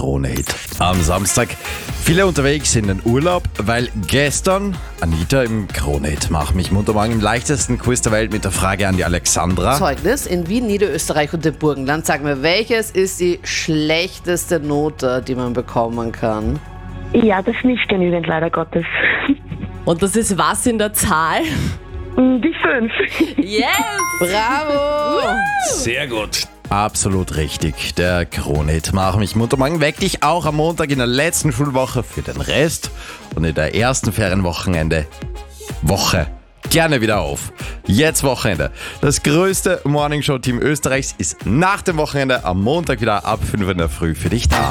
Krone-Hit. Am Samstag viele unterwegs in den Urlaub, weil gestern Anita im Krone-Hit Mach mich munter morgen im leichtesten Quiz der Welt mit der Frage an die Alexandra. Zeugnis in Wien, Niederösterreich und dem Burgenland. Sag mir, welches ist die schlechteste Note, die man bekommen kann? Ja, das ist nicht genügend, leider Gottes. Und das ist was in der Zahl? Die 5. Yes! Bravo! Sehr gut. Absolut richtig. Der Krone-Hit Mach mich munter morgen weckt dich auch am Montag in der letzten Schulwoche für den Rest und in der ersten Ferienwoche gerne wieder auf. Jetzt Wochenende. Das größte Morningshow-Team Österreichs ist nach dem Wochenende am Montag wieder ab 5 in der Früh für dich da.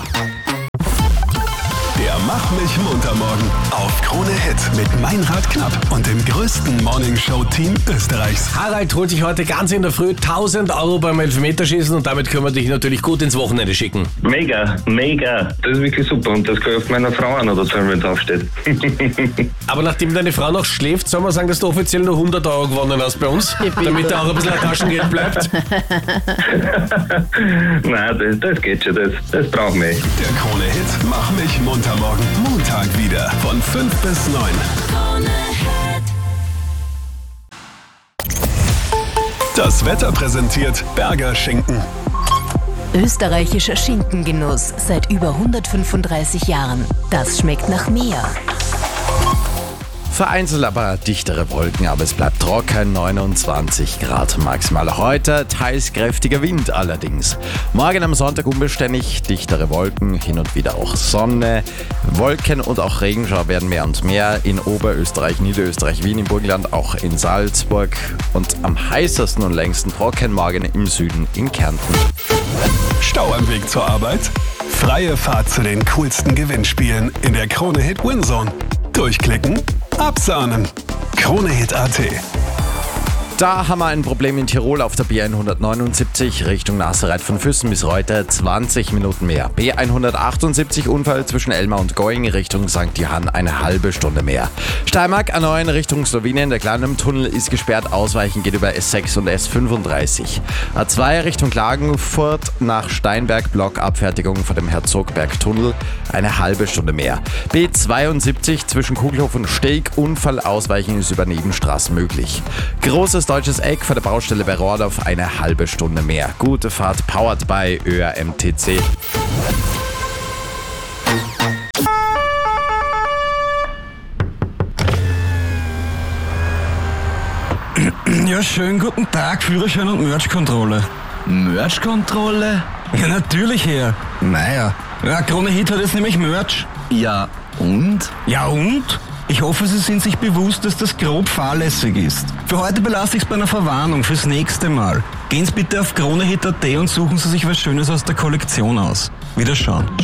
Der Mach mich munter morgen auf Krone Hit mit Meinrad Knapp und dem größten Morningshow-Team Österreichs. Harald holt sich heute ganz in der Früh 1.000 Euro beim Elfmeterschießen und damit können wir dich natürlich gut ins Wochenende schicken. Mega. Das ist wirklich super und das gehört meiner Frau an oder so, wenn es aufsteht. Aber nachdem deine Frau noch schläft, soll man sagen, dass du offiziell nur 100 Euro gewonnen hast bei uns, damit da auch ein bisschen ein Taschengeld bleibt. Nein, das geht schon, das brauchen wir. Der Krone Hit Mach mich munter morgen Montag wieder von 5 bis 9. Das Wetter präsentiert Berger Schinken. Österreichischer Schinkengenuss seit über 135 Jahren. Das schmeckt nach mehr. Vereinzelt aber dichtere Wolken, aber es bleibt trocken, 29 Grad maximal. Heute teils kräftiger Wind allerdings. Morgen am Sonntag unbeständig, dichtere Wolken, hin und wieder auch Sonne. Wolken und auch Regenschauer werden mehr und mehr in Oberösterreich, Niederösterreich, Wien, im Burgenland, auch in Salzburg. Und am heißesten und längsten trocken morgen im Süden in Kärnten. Stau am Weg zur Arbeit? Freie Fahrt zu den coolsten Gewinnspielen in der Krone Hit Winzone. Durchklicken, absahnen. KroneHit.at. Da haben wir ein Problem in Tirol auf der B179 Richtung Nasserreit von Füssen bis Reuter 20 Minuten mehr. B178 Unfall zwischen Elmar und Going Richtung St. Johann eine halbe Stunde mehr. Steiermark A9 Richtung Slowenien, der kleine Tunnel ist gesperrt, Ausweichen geht über S6 und S35. A2 Richtung Klagenfurt nach Steinberg, Blockabfertigung vor dem Herzogberg-Tunnel eine halbe Stunde mehr. B72 zwischen Kugelhof und Steg, Unfall, Ausweichen ist über Nebenstraßen möglich. Großes deutsches Eck vor der Baustelle bei Rohrdorf eine halbe Stunde mehr. Gute Fahrt, powered by ÖRMTC. Ja, schönen guten Tag, Führerschein und Merch-Kontrolle. Merch-Kontrolle? Ja, natürlich, Herr. Naja, Krone Hit hat jetzt nämlich Merch. Ja, und? Ja, und? Ich hoffe, Sie sind sich bewusst, dass das grob fahrlässig ist. Für heute belasse ich es bei einer Verwarnung fürs nächste Mal. Gehen Sie bitte auf KroneHit.at und suchen Sie sich was Schönes aus der Kollektion aus. Wiederschauen.